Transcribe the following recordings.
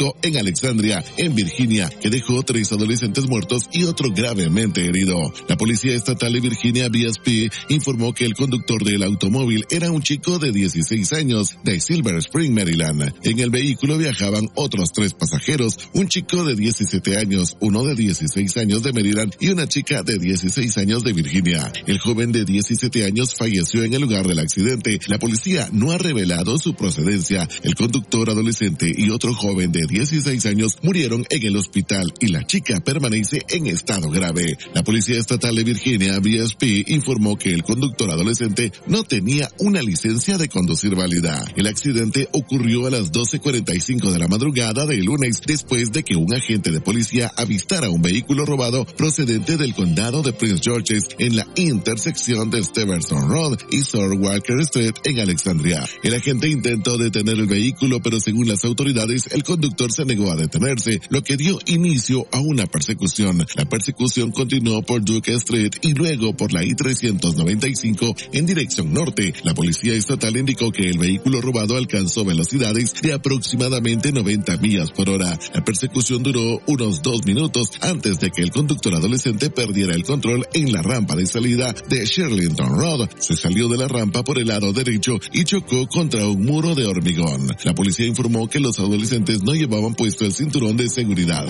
tráfico en Alexandria, en Virginia, que dejó 3 adolescentes muertos y otro gravemente herido. La Policía Estatal de Virginia, VSP, informó que el conductor del automóvil era un chico de 16 años de Silver Spring, Maryland. En el vehículo viajaban otros 3 pasajeros, un chico de 17 años, uno de 16 años de Maryland y una chica de 16 años de Virginia. El joven de 17 años falleció en el lugar del accidente. La policía no ha revelado su procedencia. El conductor adolescente y otro joven de 16 años murieron en el hospital y la chica permanece en estado grave. La Policía Estatal de Virginia, VSP, informó que el conductor adolescente no tenía una licencia de conducir válida. El accidente ocurrió a las 12:45 de la madrugada del lunes, después de que un agente de policía avistara un vehículo robado procedente del condado de Prince George's en la intersección de Stevenson Road y Sir Walker Street en Alexandria. El agente intentó detener el vehículo, pero según las autoridades, el conductor se negó a detenerse, lo que dio inicio a una persecución. La persecución continuó por Duke Street y luego por la I-395 en dirección norte. La policía estatal indicó que el vehículo robado alcanzó velocidades de aproximadamente 90 millas por hora. La persecución duró unos 2 minutos antes de que el conductor adolescente perdiera el control en la rampa de salida de Shirlington Road. Se salió de la rampa por el lado derecho y chocó contra un muro de hormigón. La policía informó que los adolescentes no llevaban puesto el cinturón de seguridad.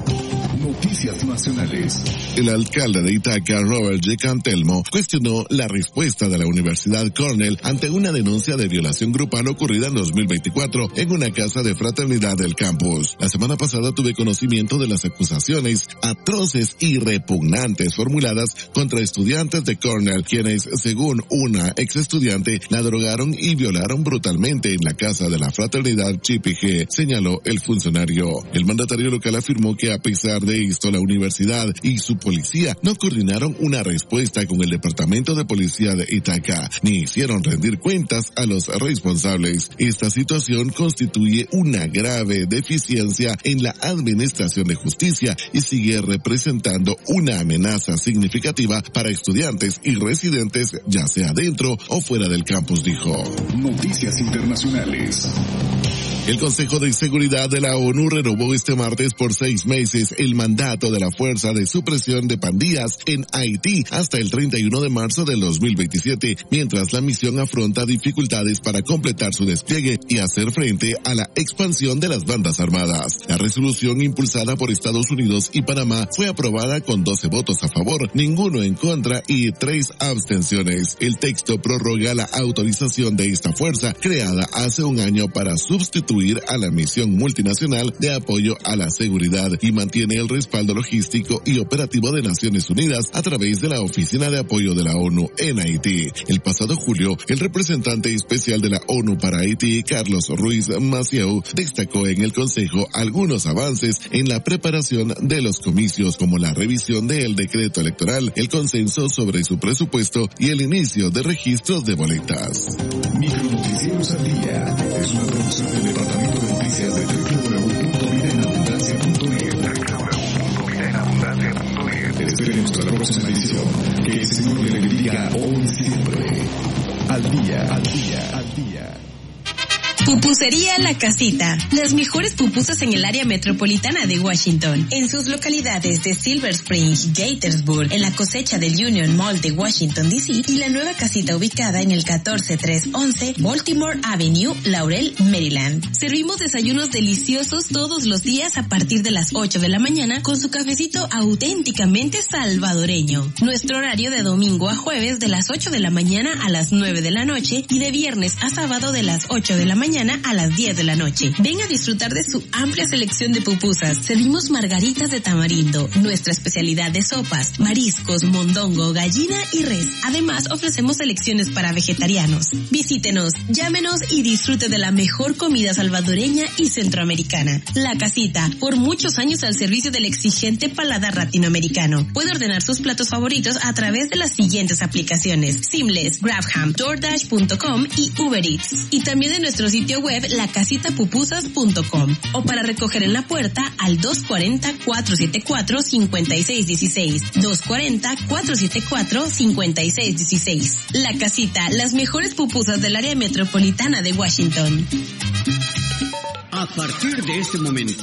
Noticias nacionales. El alcalde de Ithaca, Robert J. Cantelmo, cuestionó la respuesta de la Universidad Cornell ante una denuncia de violación grupal ocurrida en 2024 en una casa de fraternidad del campus. La semana pasada tuve conocimiento de las acusaciones atroces y repugnantes formuladas contra estudiantes de Cornell, quienes, según una ex estudiante, la drogaron y violaron brutalmente en la casa de la fraternidad Chippy G, señaló el funcionario. El mandatario local afirmó que a pesar de esto, la universidad y su policía no coordinaron una respuesta con el departamento de policía de Ithaca, ni hicieron rendir cuentas a los responsables. Esta situación constituye una grave deficiencia en la administración de justicia y sigue representando una amenaza significativa para estudiantes y residentes, ya sea dentro o fuera del campus, dijo. Noticias internacionales. El Consejo de Seguridad de la ONU renovó este martes por 6 meses el mandato de la Fuerza de Supresión de Pandillas en Haití hasta el 31 de marzo del 2027, mientras la misión afronta dificultades para completar su despliegue y hacer frente a la expansión de las bandas armadas. La resolución impulsada por Estados Unidos y Panamá fue aprobada con 12 votos a favor, ninguno en contra y 3 abstenciones. El texto prorroga la autorización de esta fuerza, creada hace un año para sustituir a la misión multinacional de apoyo a la seguridad y mantiene el respaldo logístico y operativo de Naciones Unidas a través de la Oficina de Apoyo de la ONU en Haití. El pasado julio, el representante especial de la ONU para Haití, Carlos Ruiz Massieu, destacó en el Consejo algunos avances en la preparación de los comicios, como la revisión del decreto electoral, el consenso sobre su presupuesto y el inicio de registros de boletas. Micronoticieros al día es una producción del Departamento de Noticias de www.vidaenabundancia.net. Esperemos hasta la próxima edición. Que el Señor le bendiga hoy y siempre. Al día, al día, al día. Pupusería La Casita. Las mejores pupusas en el área metropolitana de Washington. En sus localidades de Silver Spring, Gaithersburg, en la cosecha del Union Mall de Washington, D.C. y la nueva casita ubicada en el 14311 Baltimore Avenue, Laurel, Maryland. Servimos desayunos deliciosos todos los días a partir de las 8 de la mañana con su cafecito auténticamente salvadoreño. Nuestro horario de domingo a jueves de las 8 de la mañana a las 9 de la noche y de viernes a sábado de las 8 de la mañana a las 10 de la noche. Ven a disfrutar de su amplia selección de pupusas. Servimos margaritas de tamarindo, nuestra especialidad de sopas, mariscos, mondongo, gallina y res. Además, ofrecemos selecciones para vegetarianos. Visítenos, llámenos y disfrute de la mejor comida salvadoreña y centroamericana. La Casita, por muchos años al servicio del exigente paladar latinoamericano. Puede ordenar sus platos favoritos a través de las siguientes aplicaciones: Seamless, Grabham, DoorDash.com y Uber Eats. Y también de nuestro sitio web lacasitapupusas.com o para recoger en la puerta al 240-474-5616. 240-474-5616. La Casita, las mejores pupusas del área metropolitana de Washington. A partir de este momento